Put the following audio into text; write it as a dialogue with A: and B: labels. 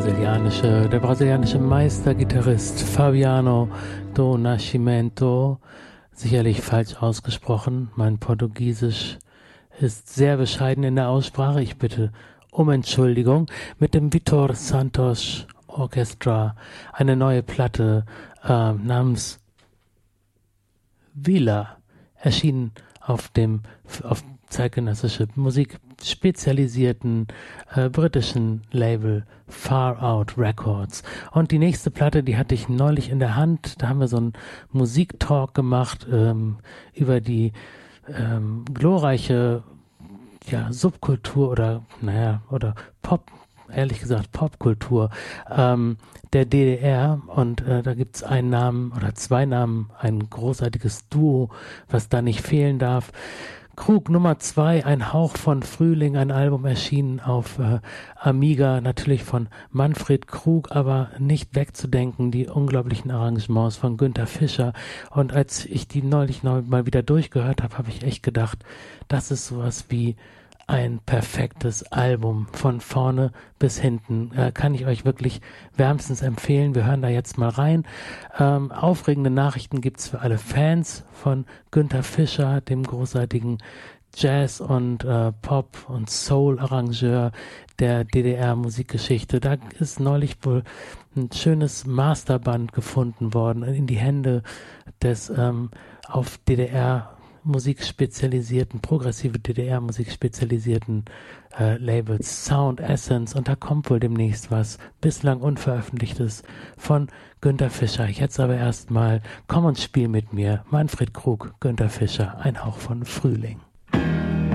A: der brasilianische Meistergitarrist Fabiano do Nascimento. Sicherlich falsch ausgesprochen. Mein Portugiesisch ist sehr bescheiden in der Aussprache. Ich bitte um Entschuldigung. Mit dem Vitor Santos Orchestra eine neue Platte namens Vila, erschienen auf zeitgenössische Musik spezialisierten britischen Label Far Out Records. Und die nächste Platte, die hatte ich neulich in der Hand. Da haben wir so einen Musiktalk gemacht über die glorreiche Subkultur oder Pop, ehrlich gesagt Popkultur der DDR. Und da gibt's einen Namen oder zwei Namen, ein großartiges Duo, was da nicht fehlen darf. Krug Nummer 2, ein Hauch von Frühling, ein Album erschienen auf Amiga, natürlich von Manfred Krug, aber nicht wegzudenken, die unglaublichen Arrangements von Günther Fischer. Und als ich die neulich mal wieder durchgehört habe, habe ich echt gedacht, das ist sowas wie ein perfektes Album von vorne bis hinten. Kann ich euch wirklich wärmstens empfehlen. Wir hören da jetzt mal rein. Aufregende Nachrichten gibt's für alle Fans von Günther Fischer, dem großartigen Jazz- und Pop- und Soul-Arrangeur der DDR-Musikgeschichte. Da ist neulich wohl ein schönes Masterband gefunden worden in die Hände des auf DDR-Musik spezialisierten, progressive DDR-Musik spezialisierten Labels Sound Essence, und da kommt wohl demnächst was bislang Unveröffentlichtes von Günther Fischer. Jetzt aber erstmal komm und spiel mit mir. Manfred Krug, Günther Fischer, ein Hauch von Frühling.